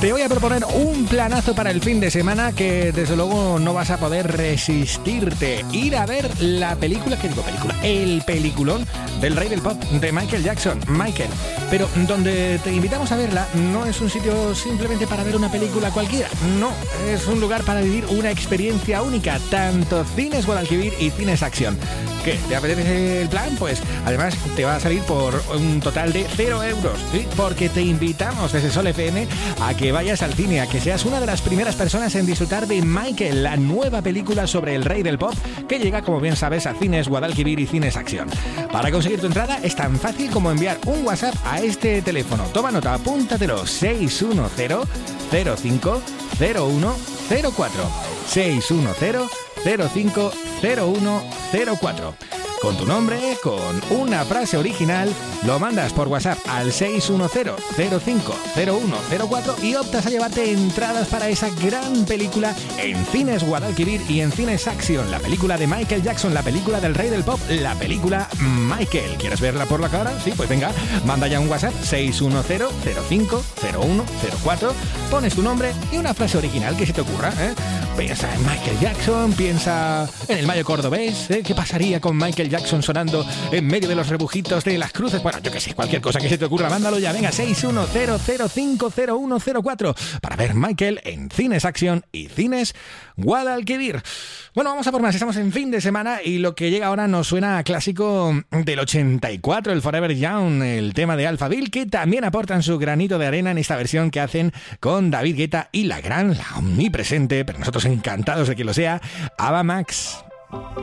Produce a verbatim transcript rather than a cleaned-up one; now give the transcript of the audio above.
Te voy a proponer un planazo para el fin de semana que desde luego no vas a poder resistirte. Ir a ver la película, ¿qué digo película? El peliculón del rey del pop de Michael Jackson, Michael. Pero donde te invitamos a verla no es un sitio simplemente para ver una película cualquiera. No, es un lugar para vivir una experiencia única. Tanto Cines Guadalquivir y Cines Acción. ¿Qué? ¿Te apetece el plan? Pues además te va a salir por un total de cero euros, ¿sí? Porque te invitamos desde Sol F M a que vayas al cine, a que seas una de las primeras personas en disfrutar de Michael, la nueva película sobre el rey del pop que llega, como bien sabes, a Cines Guadalquivir y Cines Acción. Para conseguir tu entrada es tan fácil como enviar un WhatsApp a este teléfono. Toma nota, apúntatelo: seis uno cero, cero cinco, cero uno cero cuatro. seis uno cero, cero cinco, cero uno cero cuatro. Con tu nombre, con una frase original, lo mandas por WhatsApp al seis uno cero, cero cinco, cero uno cero cuatro y optas a llevarte entradas para esa gran película en Cines Guadalquivir y en Cines Acción, la película de Michael Jackson, la película del rey del pop, la película Michael. ¿Quieres verla por la cara? Sí, pues venga, manda ya un WhatsApp seis uno cero, cero cinco, cero uno cero cuatro, pones tu nombre y una frase original que se te ocurra, ¿eh? Piensa en Michael Jackson, piensa en el Mayo Cordobés, ¿eh? ¿Qué pasaría con Michael Jackson sonando en medio de los rebujitos de las cruces? Bueno, yo que sé, cualquier cosa que se te ocurra, mándalo ya. Venga, seis uno cero, cero cinco, cero uno cero cuatro para ver Michael en Cines Acción y Cines Guadalquivir. Bueno, vamos a por más. Estamos en fin de semana y lo que llega ahora nos suena a clásico del ochenta y cuatro, el Forever Young, el tema de Alphaville, que también aportan su granito de arena en esta versión que hacen con David Guetta y la gran, la omnipresente, pero nosotros encantados de que lo sea, Ava Max.